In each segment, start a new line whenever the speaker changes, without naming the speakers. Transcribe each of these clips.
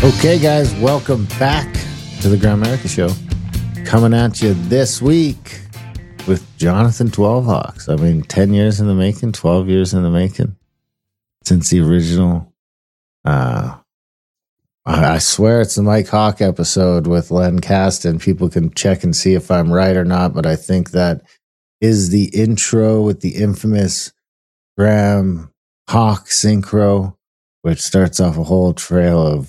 Okay, guys, welcome back to the Grimerica Show. Coming at you this week with Jonathan 12 Hawks. I mean, 10 years in the making, 12 years in the making since the original. I swear it's the Mike Hawk episode with Len Caston. People can check and see if I'm right or not, but I think that is the intro with the infamous Graham Hawk synchro, which starts off a whole trail of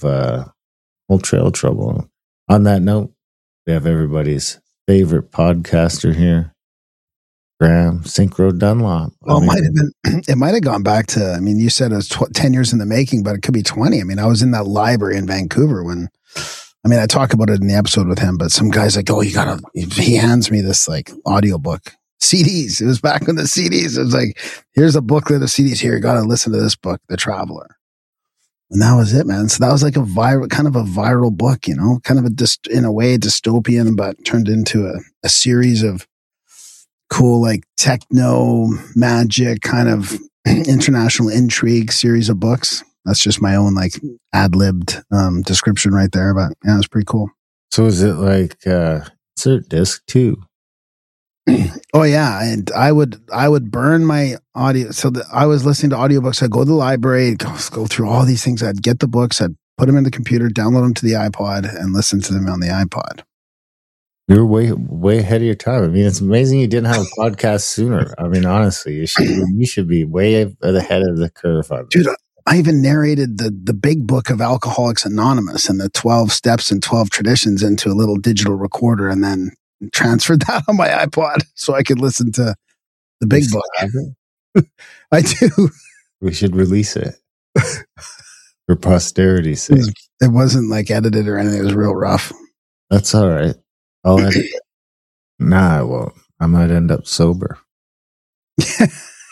trouble. On that note, we have everybody's favorite podcaster here, Graham Synchro Dunlop.
Well, it might have gone back to, I mean, you said it was 10 years in the making, but it could be 20. I mean, I was in that library in Vancouver when, I mean, I talk about it in the episode with him, but some guy's like, oh, he hands me this like audiobook. CDs. It was back when the CDs, it was like, here's a booklet of CDs here. You got to listen to this book, The Traveler. And that was it, man. So that was like kind of a viral book, you know, kind of in a way dystopian, but turned into a series of cool, like techno magic kind of international intrigue series of books. That's just my own like ad-libbed description right there, but yeah, it's pretty cool.
So is it like insert disc 2?
Oh yeah, and I would burn my audio. So I was listening to audiobooks. I'd go to the library, go through all these things. I'd get the books, I'd put them in the computer, download them to the iPod, and listen to them on the iPod.
You're way ahead of your time. I mean, it's amazing you didn't have a podcast sooner. I mean, honestly, you should be way ahead of the curve on this.
Dude, I even narrated the big book of Alcoholics Anonymous and the 12 steps and 12 traditions into a little digital recorder, and then transferred that on my iPod so I could listen to the big book. I do.
We should release it for posterity's sake.
It wasn't like edited or anything. It was real rough.
That's all right. I'll edit it. Nah, I won't. I might end up sober.
Yeah,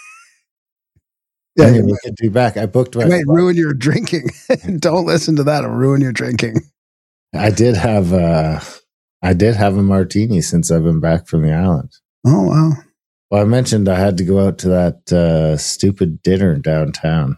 anyway, we could do back. I booked my.
It might ruin your drinking. Don't listen to that. It'll ruin your drinking.
I did have a martini since I've been back from the island.
Oh, wow.
Well, I mentioned I had to go out to that stupid dinner downtown.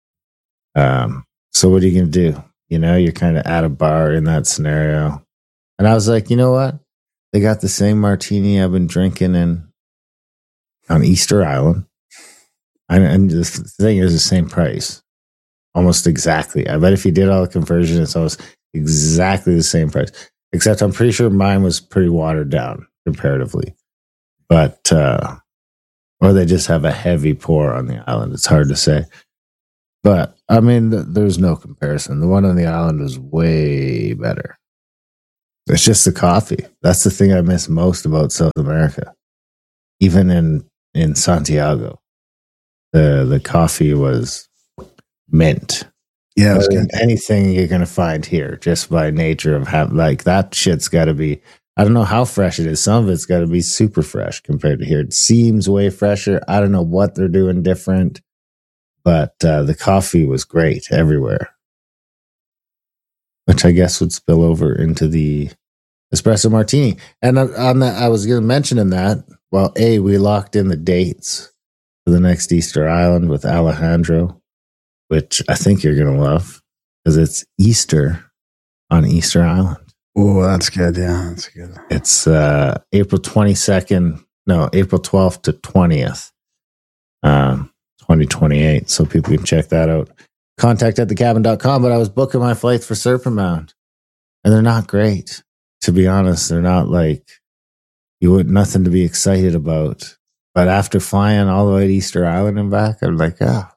So what are you going to do? You know, you're kind of at a bar in that scenario. And I was like, you know what? They got the same martini I've been drinking on Easter Island. And the thing is the same price. Almost exactly. I bet if you did all the conversion, it's almost exactly the same price. Except I'm pretty sure mine was pretty watered down comparatively. But, or they just have a heavy pour on the island. It's hard to say. But, I mean, there's no comparison. The one on the island was way better. It's just the coffee. That's the thing I miss most about South America. Even in Santiago, the coffee was mint.
Yeah, it was good.
Anything you're going to find here, just by nature of like that shit's got to be, I don't know how fresh it is. Some of it's got to be super fresh compared to here. It seems way fresher. I don't know what they're doing different, but the coffee was great everywhere, which I guess would spill over into the espresso martini. And on that, I was going to mention in that, well, we locked in the dates for the next Easter Island with Alejandro, which I think you're going to love because it's Easter on Easter Island.
Oh, that's good. Yeah, that's good.
It's April 12th to 20th, 2028. So people can check that out. Contact@thecabin.com. But I was booking my flights for Serpent Mound, and they're not great. To be honest, they're not like nothing to be excited about. But after flying all the way to Easter Island and back, I'm like,